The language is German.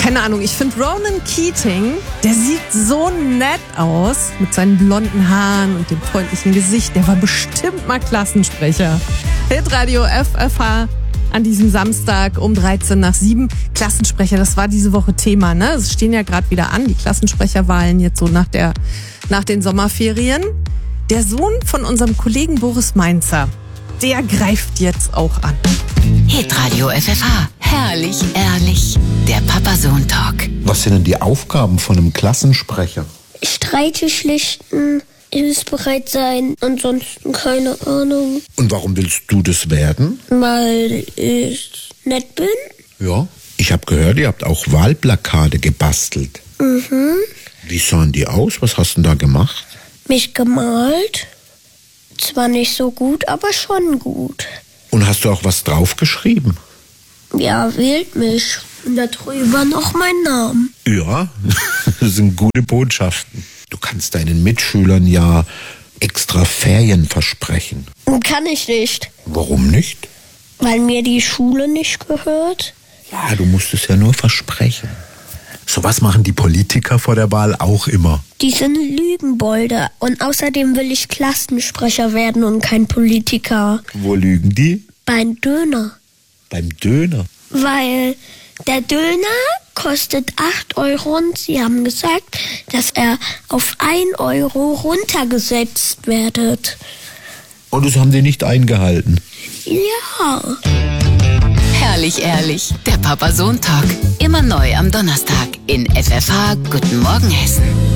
keine Ahnung, ich finde Ronan Keating, der sieht so nett aus mit seinen blonden Haaren und dem freundlichen Gesicht. Der war bestimmt mal Klassensprecher. Hitradio FFH an diesem Samstag um 13:07. Klassensprecher, das war diese Woche Thema, ne? Es stehen ja gerade wieder an, die Klassensprecherwahlen jetzt so nach den Sommerferien. Der Sohn von unserem Kollegen Boris Mainzer, der greift jetzt auch an. Hitradio FFH. Herrlich, ehrlich. Der Papa-Sohn-Talk. Was sind denn die Aufgaben von einem Klassensprecher? Streite schlichten, hilfsbereit sein, ansonsten keine Ahnung. Und warum willst du das werden? Weil ich nett bin. Ja, ich habe gehört, ihr habt auch Wahlplakate gebastelt. Wie sahen die aus? Was hast du denn da gemacht? Mich gemalt. Zwar nicht so gut, aber schon gut. Und hast du auch was draufgeschrieben? Ja, wählt mich. Und da drüber noch mein Name. Ja, das sind gute Botschaften. Du kannst deinen Mitschülern ja extra Ferien versprechen. Kann ich nicht. Warum nicht? Weil mir die Schule nicht gehört. Ja, du musst es ja nur versprechen. Sowas machen die Politiker vor der Wahl auch immer. Die sind Lügenbolde. Und außerdem will ich Klassensprecher werden und kein Politiker. Wo lügen die? Beim Döner. Beim Döner. Weil der Döner kostet 8 Euro und sie haben gesagt, dass er auf 1 Euro runtergesetzt werdet. Und das haben die nicht eingehalten. Ja. Herrlich, ehrlich. Der Papa-Sohn-Talk. Immer neu am Donnerstag in FFH. Guten Morgen, Hessen.